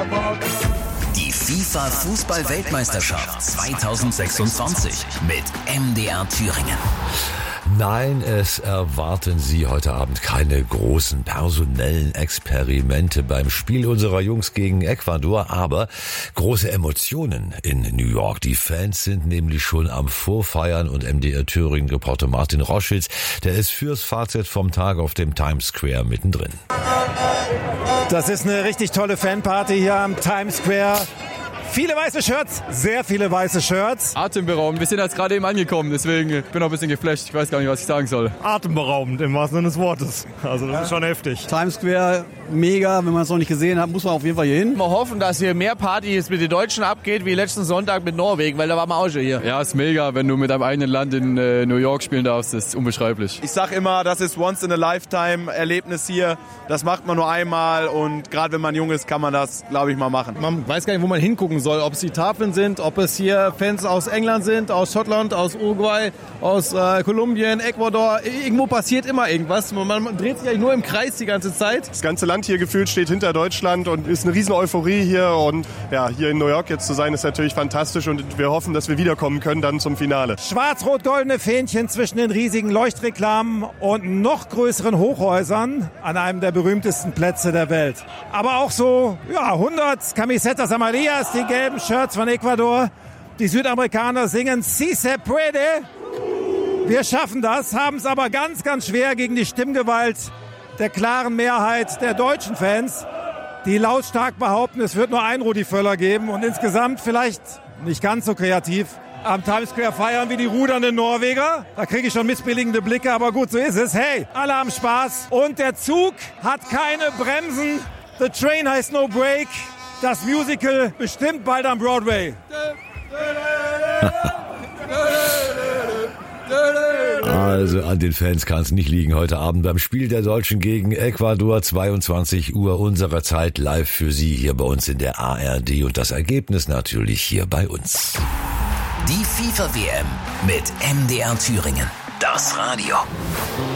Die FIFA-Fußball-Weltmeisterschaft 2026 mit MDR Thüringen. Nein, es erwarten Sie heute Abend keine großen personellen Experimente beim Spiel unserer Jungs gegen Ecuador, aber große Emotionen in New York. Die Fans sind nämlich schon am Vorfeiern und MDR Thüringen-Reporter Martin Roschitz, der ist fürs Fazit vom Tag auf dem Times Square mittendrin. Das ist eine richtig tolle Fanparty hier am Times Square. Viele weiße Shirts, sehr viele weiße Shirts. Atemberaubend, wir sind jetzt gerade eben angekommen, deswegen bin ich ein bisschen geflasht. Ich weiß gar nicht, was ich sagen soll. Atemberaubend im wahrsten Sinne des Wortes. Also das ist schon heftig. Times Square, mega. Wenn man es noch nicht gesehen hat, muss man auf jeden Fall hier hin. Wir hoffen, dass hier mehr Partys mit den Deutschen abgeht, wie letzten Sonntag mit Norwegen, weil da waren wir auch schon hier. Ja, ist mega, wenn du mit deinem eigenen Land in New York spielen darfst, das ist unbeschreiblich. Ich sag immer, das ist Once-in-a-Lifetime-Erlebnis hier. Das macht man nur einmal und gerade wenn man jung ist, kann man das, glaube ich, mal machen. Man weiß gar nicht, wo man hingucken soll, ob es die Tafeln sind, ob es hier Fans aus England sind, aus Schottland, aus Uruguay, aus Kolumbien, Ecuador. Irgendwo passiert immer irgendwas. Man dreht sich eigentlich nur im Kreis die ganze Zeit. Das ganze Land hier gefühlt steht hinter Deutschland und ist eine riesen Euphorie hier. Und ja, hier in New York jetzt zu sein, ist natürlich fantastisch und wir hoffen, dass wir wiederkommen können dann zum Finale. Schwarz-rot-goldene Fähnchen zwischen den riesigen Leuchtreklamen und noch größeren Hochhäusern an einem der berühmtesten Plätze der Welt. Aber auch so 100 Camisetas Amarillas, die gelben Shirts von Ecuador. Die Südamerikaner singen "Si se puede". Wir schaffen das, haben es aber ganz, ganz schwer gegen die Stimmgewalt der klaren Mehrheit der deutschen Fans, die lautstark behaupten, es wird nur einen Rudi Völler geben und insgesamt vielleicht nicht ganz so kreativ. Am Times Square feiern wie die rudernden Norweger. Da kriege ich schon missbilligende Blicke, aber gut, so ist es. Hey, alle haben Spaß und der Zug hat keine Bremsen. The train has no brake. Das Musical bestimmt bald am Broadway. Also an den Fans kann es nicht liegen heute Abend beim Spiel der Deutschen gegen Ecuador, 22 Uhr unserer Zeit, live für Sie hier bei uns in der ARD und das Ergebnis natürlich hier bei uns. Die FIFA-WM mit MDR Thüringen. Das Radio.